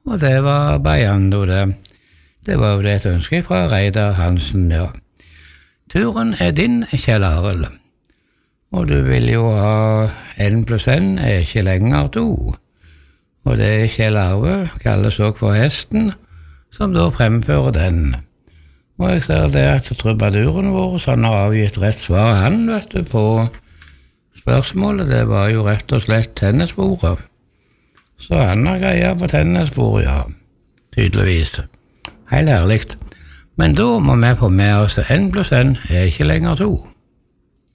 Og det var Bajando, det. Det var jo det et ønske fra Reidar Hansen, ja. Turen er din, Kjell Arild. Og du vil jo ha 1 + 1 er ikke lenger 2. Og det er Kjell Arve, kalles også for hesten, som da fremfører den. Og jeg ser det at trubaduren vår, så han har avgitt rett svar, han, vet du, på spørsmålet. Det var jo rett og slett tennisbordet. Så han har greia på tennisbordet, ja. Tydeligvis. Helt ærligt. Men da må vi få med oss 1 + 1 er ikke lenger 2.